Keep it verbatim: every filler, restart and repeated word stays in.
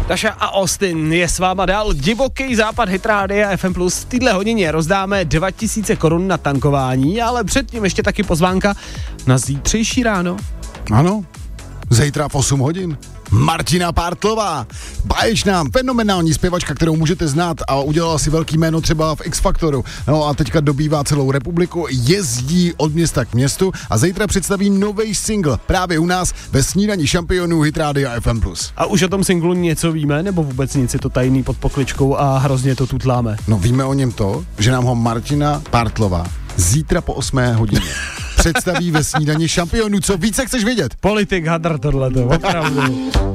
Daša a Austin je s váma dál. Divoký západ Hit Rádia F M plus. V téhle hodině rozdáme dva tisíce korun na tankování, ale předtím ještě taky pozvánka na zítřejší ráno. Ano, zítra v osm hodin. Martina Pártlová, báječná, fenomenální zpěvačka, kterou můžete znát a udělala si velký jméno třeba v X Factoru. No a teďka dobývá celou republiku, jezdí od města k městu a zítra představí nový single právě u nás ve snídani šampionů Hit Rádia F M plus. A už o tom singlu něco víme, nebo vůbec nic, je to tajný pod pokličkou a hrozně to tutláme? No víme o něm to, že nám ho Martina Pártlová zítra po osmé hodině představí ve snídani šampionů. Co více chceš vědět? Politik hadr tohleto, opravdu.